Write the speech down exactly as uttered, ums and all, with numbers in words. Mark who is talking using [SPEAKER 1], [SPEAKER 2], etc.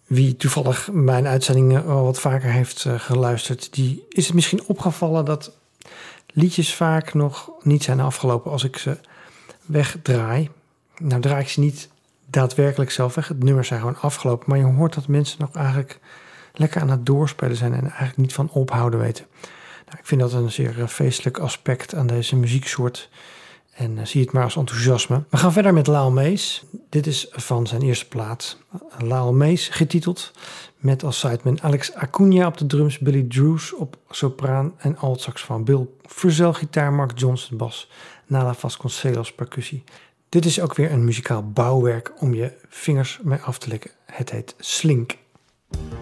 [SPEAKER 1] Wie toevallig mijn uitzendingen al wat vaker heeft uh, geluisterd, die is het misschien opgevallen dat liedjes vaak nog niet zijn afgelopen als ik ze wegdraai. Nou draai ik ze niet daadwerkelijk zelf weg. Het nummer zijn gewoon afgelopen. Maar je hoort dat mensen nog eigenlijk lekker aan het doorspelen zijn en eigenlijk niet van ophouden weten. Nou, ik vind dat een zeer uh, feestelijk aspect aan deze muzieksoort. En uh, zie het maar als enthousiasme. We gaan verder met Lyle Mays. Dit is van zijn eerste plaat. Lyle Mays getiteld. Met als sideman Alex Acuna op de drums. Billy Drews op sopraan en altsaxofoon. Bill Frisell gitaar. Mark Johnson bas. Nala Vasconcelos percussie. Dit is ook weer een muzikaal bouwwerk om je vingers mee af te likken. Het heet Slink.